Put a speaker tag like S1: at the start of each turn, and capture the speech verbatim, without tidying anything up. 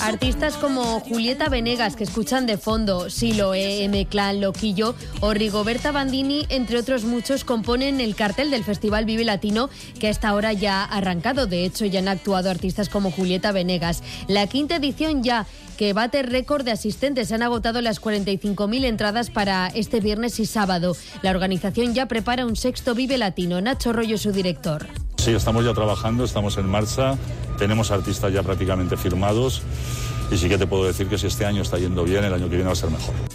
S1: Artistas como Julieta Venegas, que escuchan de fondo, Siloé, M-Clan, Loquillo o Rigoberta Bandini, entre otros muchos, componen el cartel del Festival Vive Latino, que a esta hora ya ha arrancado. De hecho, ya han actuado artistas como Julieta Venegas. La quinta edición ya, que bate récord de asistentes. Se han agotado las cuarenta y cinco mil entradas para este viernes y sábado. La organización ya prepara un sexto Vive Latino. Nacho Rollo, su director.
S2: Sí, estamos ya trabajando, estamos en marcha, tenemos artistas ya prácticamente firmados y sí que te puedo decir que si este año está yendo bien, el año que viene va a ser mejor.